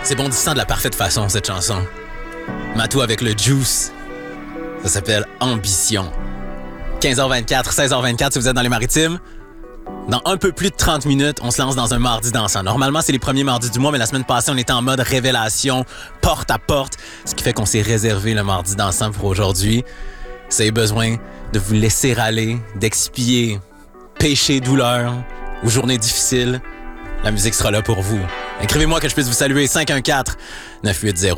C'est bondissant de la parfaite façon, cette chanson. Matou avec le juice. Ça s'appelle Ambition. 15h24, 16h24 si vous êtes dans les Maritimes. Dans un peu plus de 30 minutes, on se lance dans un mardi dansant. Normalement, c'est les premiers mardis du mois, mais la semaine passée, on était en mode révélation, porte à porte, ce qui fait qu'on s'est réservé le mardi dansant pour aujourd'hui. Si vous avez besoin de vous laisser aller, d'expier péché, douleur ou journée difficile, la musique sera là pour vous. Écrivez-moi que je puisse vous saluer 514-980.